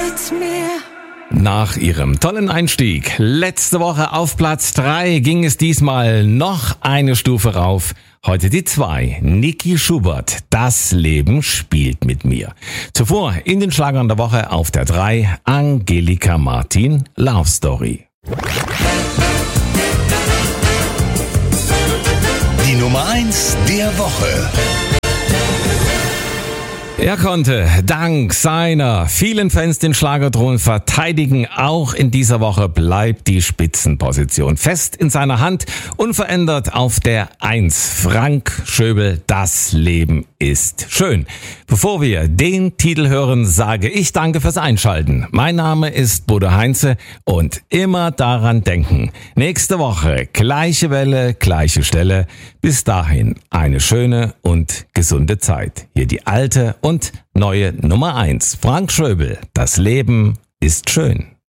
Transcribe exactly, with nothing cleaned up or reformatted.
Nach ihrem tollen Einstieg letzte Woche auf Platz drei ging es diesmal noch eine Stufe rauf. Heute die zwei. Niki Schubert, Das Leben spielt mit mir. Zuvor in den Schlagern der Woche auf der drei Angelika Martin, Love Story. Die Nummer eins der Woche. Er konnte dank seiner vielen Fans den Schlagerthron verteidigen. Auch in dieser Woche bleibt die Spitzenposition fest in seiner Hand, unverändert auf der eins. Frank Schöbel, Das Leben ist schön. Bevor wir den Titel hören, sage ich danke fürs Einschalten. Mein Name ist Bodo Heinze und immer daran denken. Nächste Woche gleiche Welle, gleiche Stelle. Bis dahin eine schöne und gesunde Zeit. Hier die alte und neue Nummer eins. Frank Schöbel, Das Leben ist schön.